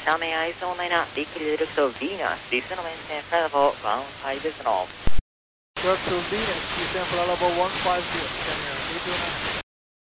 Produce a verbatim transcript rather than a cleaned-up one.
Tommy Isolina, Victor to Venus, descend wind San Level, ground five is north. York to Venus, descend for level one five zero, ten here, eight two nine.